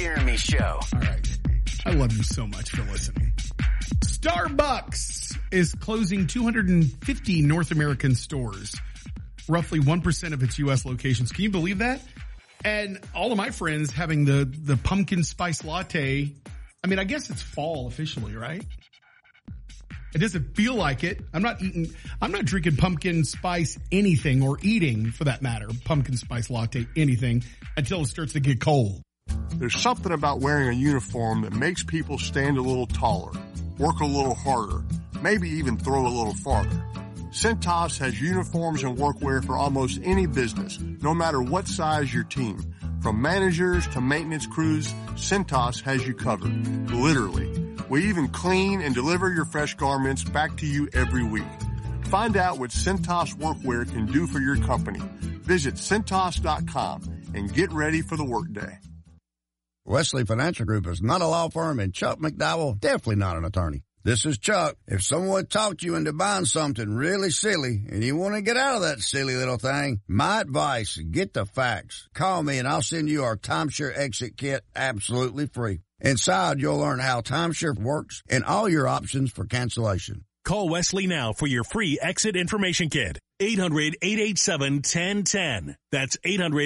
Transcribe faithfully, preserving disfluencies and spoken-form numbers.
Jeremy Show. All right. I love you so much for listening. Starbucks is closing two hundred fifty North American stores, roughly one percent of its U S locations. Can you believe that? And all of my friends having the, the pumpkin spice latte. I mean, I guess it's fall officially, right? It doesn't feel like it. I'm not eating, I'm not drinking pumpkin spice anything, or eating for that matter, pumpkin spice latte anything, until it starts to get cold. There's something about wearing a uniform that makes people stand a little taller, work a little harder, maybe even throw a little farther. Cintas has uniforms and workwear for almost any business, no matter what size your team. From managers to maintenance crews, Cintas has you covered. Literally. We even clean and deliver your fresh garments back to you every week. Find out what Cintas workwear can do for your company. Visit Cintas dot com and get ready for the workday. Wesley Financial Group is not a law firm, and Chuck McDowell definitely not an attorney. This is Chuck. If someone talked you into buying something really silly and you want to get out of that silly little thing, my advice, get the facts. Call me and I'll send you our timeshare exit kit absolutely free. Inside, you'll learn how timeshare works and all your options for cancellation. Call Wesley now for your free exit information kit. eight hundred, eight eight seven, one oh one oh. That's eight hundred